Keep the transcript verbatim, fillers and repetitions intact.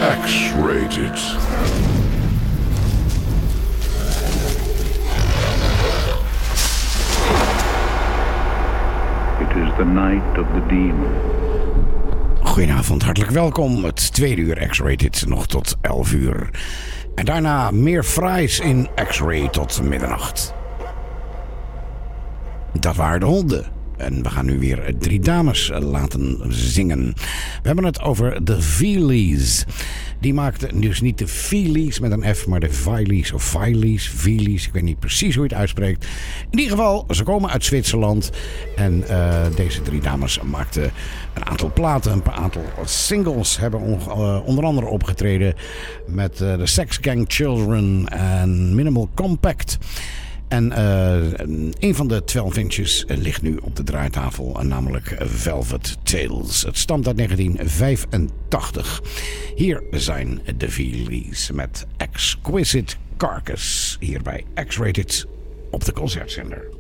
X-Rated. It is the night of the demon. Goedenavond, hartelijk welkom. Het tweede uur X-Rated nog tot elf uur. En daarna meer fraais in X-Ray tot middernacht. Dat waren de honden. En we gaan nu weer drie dames laten zingen. We hebben het over de Feelies. Die maakten dus niet de Feelies met een F, maar de Feelies of Feelies, Feelies. Ik weet niet precies hoe je het uitspreekt. In ieder geval, ze komen uit Zwitserland. En uh, deze drie dames maakten een aantal platen, een paar aantal singles. Hebben on, uh, onder andere opgetreden met uh, de Sex Gang Children en Minimal Compact. En uh, een van de twaalf inches ligt nu op de draaitafel, namelijk Velvet Tales. Het stamt uit negentien vijfentachtig. Hier zijn de Feelies met Exquisite Carcass. Hier bij X-Rated op de Concertzender.